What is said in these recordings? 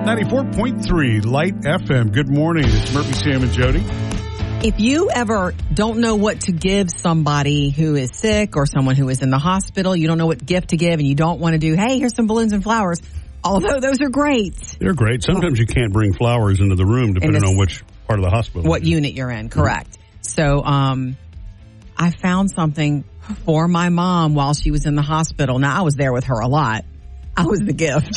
94.3 Light FM. Good morning. It's Murphy, Sam, and Jody. If you ever don't know what to give somebody who is sick or someone who is in the hospital, you don't know what gift to give, and you don't want to do, hey, here's some balloons and flowers, although those are great. They're great. Sometimes you can't bring flowers into the room depending on which part of the hospital. What unit you're in, correct. So I found something for my mom while she was in the hospital. Now, I was there with her a lot. I was the gift.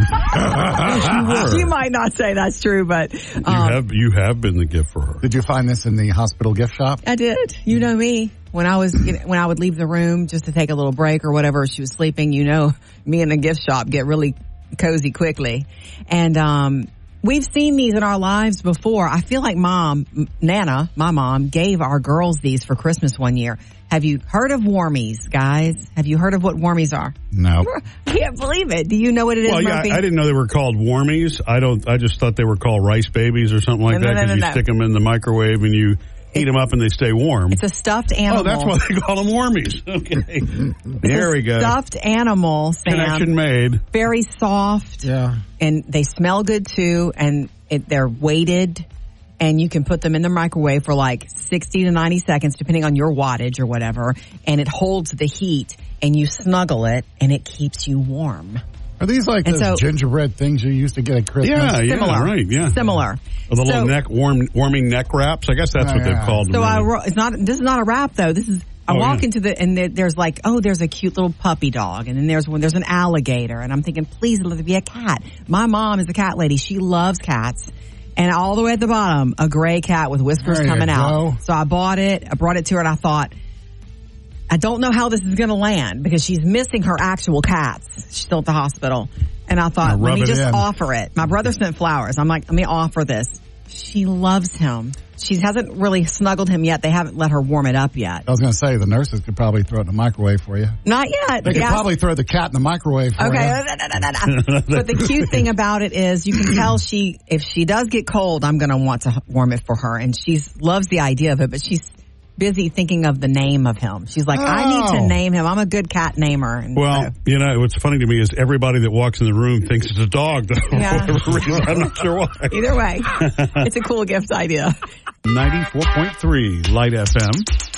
You might not say that's true, but you have been the gift for her. Did you find this in the hospital gift shop? I did. You know me. When I would leave the room just to take a little break or whatever, she was sleeping. You know, me in the gift shop get really cozy quickly, and we've seen these in our lives before. I feel like Nana, my mom, gave our girls these for Christmas one year. Have you heard of warmies, guys? Have you heard of what warmies are? No. I can't believe it. Do you know what it is, Murphy? I didn't know they were called warmies. I just thought they were called rice babies or something like that because you stick them in the microwave and you heat them up and they stay warm. It's a stuffed animal. Oh, that's why they call them warmies. Okay. There we go. Stuffed animal, Sam. Connection made. Very soft. Yeah. And they smell good too, and they're weighted. And you can put them in the microwave for like 60 to 90 seconds, depending on your wattage or whatever. And it holds the heat, and you snuggle it, and it keeps you warm. Are these like those gingerbread things you used to get at Christmas? Yeah, Similar. Right, yeah. Similar. Or the little warming neck wraps. I guess that's what they've called them. So this is not a wrap, though. This is, I walk into and there's like, there's a cute little puppy dog. And then there's an alligator. And I'm thinking, please let it be a cat. My mom is a cat lady. She loves cats. And all the way at the bottom, a gray cat with whiskers coming out. So I bought it. I brought it to her, and I thought, I don't know how this is going to land because she's missing her actual cats. She's still at the hospital. And I thought, let me just offer it. My brother sent flowers. I'm like, let me offer this. She loves him. She hasn't really snuggled him yet. They haven't let her warm it up yet. I was going to say, the nurses could probably throw it in the microwave for you. Not yet. They could probably throw the cat in the microwave for you. But the cute thing about it is you can tell if she does get cold, I'm going to want to warm it for her. And she loves the idea of it, but she's busy thinking of the name of him. She's like, I need to name him. I'm a good cat namer. And you know, what's funny to me is everybody that walks in the room thinks it's a dog. For whatever reason. I'm not sure why. Either way, it's a cool gift idea. 94.3 Light FM.